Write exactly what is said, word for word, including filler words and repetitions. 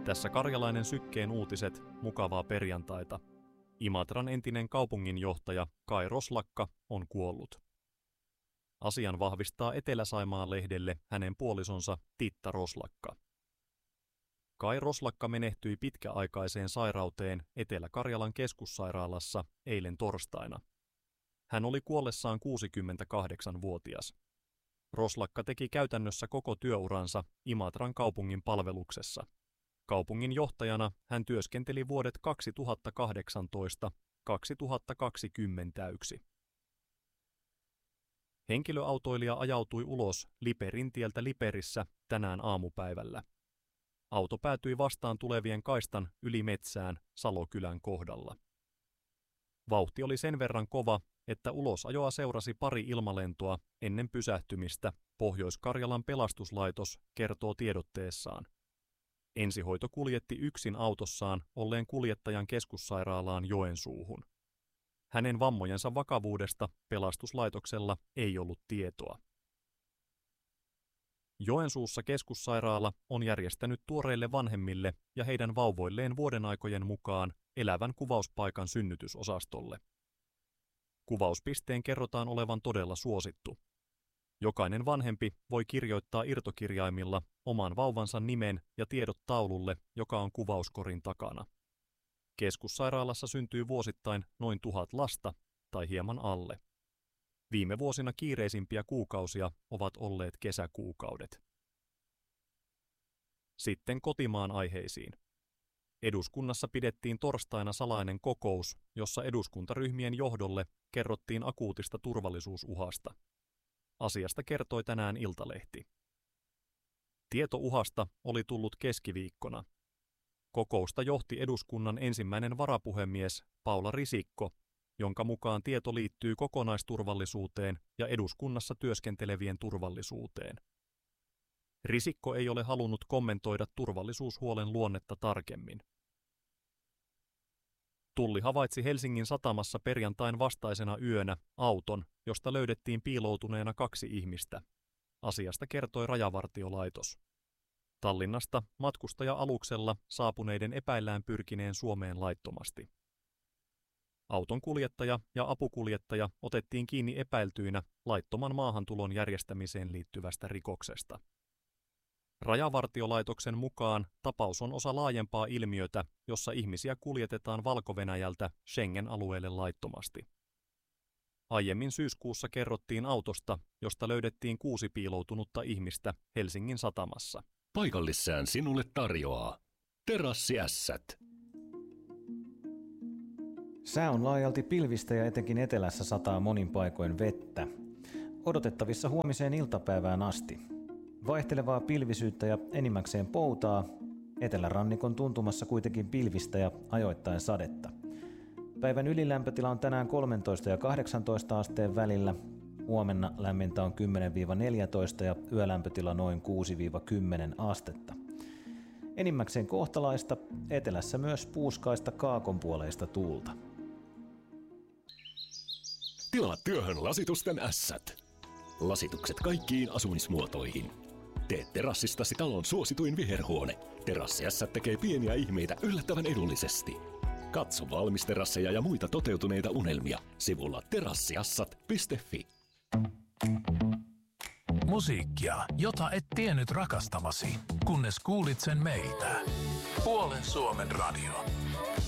Tässä Karjalainen Sykkeen uutiset, mukavaa perjantaita. Imatran entinen kaupunginjohtaja Kai Roslakka on kuollut. Asian vahvistaa Etelä-Saimaan lehdelle hänen puolisonsa Titta Roslakka. Kai Roslakka menehtyi pitkäaikaiseen sairauteen Etelä-Karjalan keskussairaalassa eilen torstaina. Hän oli kuollessaan kuusikymmentäkahdeksanvuotias. Roslakka teki käytännössä koko työuransa Imatran kaupungin palveluksessa. Kaupungin johtajana hän työskenteli vuodet kaksituhattakahdeksantoista kaksituhattakaksikymmentäyksi. Henkilöautoilija ajautui ulos Liperin tieltä Liperissä tänään aamupäivällä. Auto päätyi vastaan tulevien kaistan yli metsään Salokylän kohdalla. Vauhti oli sen verran kova, että ulosajoa seurasi pari ilmalentoa ennen pysähtymistä, Pohjois-Karjalan pelastuslaitos kertoo tiedotteessaan. Ensihoito kuljetti yksin autossaan olleen kuljettajan keskussairaalaan Joensuuhun. Hänen vammojensa vakavuudesta pelastuslaitoksella ei ollut tietoa. Joensuussa keskussairaala on järjestänyt tuoreille vanhemmille ja heidän vauvoilleen vuodenaikojen mukaan elävän kuvauspaikan synnytysosastolle. Kuvauspisteen kerrotaan olevan todella suosittu. Jokainen vanhempi voi kirjoittaa irtokirjaimilla oman vauvansa nimen ja tiedot taululle, joka on kuvauskorin takana. Keskussairaalassa syntyy vuosittain noin tuhat lasta tai hieman alle. Viime vuosina kiireisimpiä kuukausia ovat olleet kesäkuukaudet. Sitten kotimaan aiheisiin. Eduskunnassa pidettiin torstaina salainen kokous, jossa eduskuntaryhmien johdolle kerrottiin akuutista turvallisuusuhasta. Asiasta kertoi tänään Iltalehti. Tieto uhasta oli tullut keskiviikkona. Kokousta johti eduskunnan ensimmäinen varapuhemies Paula Risikko, jonka mukaan tieto liittyy kokonaisturvallisuuteen ja eduskunnassa työskentelevien turvallisuuteen. Risikko ei ole halunnut kommentoida turvallisuushuolen luonnetta tarkemmin. Tulli havaitsi Helsingin satamassa perjantain vastaisena yönä auton, josta löydettiin piiloutuneena kaksi ihmistä. Asiasta kertoi Rajavartiolaitos. Tallinnasta matkustaja-aluksella saapuneiden epäillään pyrkineen Suomeen laittomasti. Auton kuljettaja ja apukuljettaja otettiin kiinni epäiltyinä laittoman maahantulon järjestämiseen liittyvästä rikoksesta. Rajavartiolaitoksen mukaan tapaus on osa laajempaa ilmiötä, jossa ihmisiä kuljetetaan Valko-Venäjältä Schengen-alueelle laittomasti. Aiemmin syyskuussa kerrottiin autosta, josta löydettiin kuusi piiloutunutta ihmistä Helsingin satamassa. Paikallissään sinulle tarjoaa Terassiässät. Sää on laajalti pilvistä ja etenkin etelässä sataa monin paikoin vettä. Odotettavissa huomiseen iltapäivään asti. Vaihtelevaa pilvisyyttä ja enimmäkseen poutaa, etelärannikon tuntumassa kuitenkin pilvistä ja ajoittain sadetta. Päivän ylilämpötila on tänään kolmetoista ja kahdeksantoista asteen välillä, huomenna lämmintä on kymmenen neljätoista ja yölämpötila noin kuusi kymmenen astetta. Enimmäkseen kohtalaista, etelässä myös puuskaista kaakonpuoleista tuulta. Tilaa työhön lasitusten ässät. Lasitukset kaikkiin asumismuotoihin. Tee terassistasi talon suosituin viherhuone. Terassiässät tekee pieniä ihmeitä yllättävän edullisesti. Katso valmisterasseja ja muita toteutuneita unelmia sivulla terassiassat piste fi. Musiikkia, jota et tiennyt rakastavasi, kunnes kuulit sen meiltä. Puolen Suomen radio.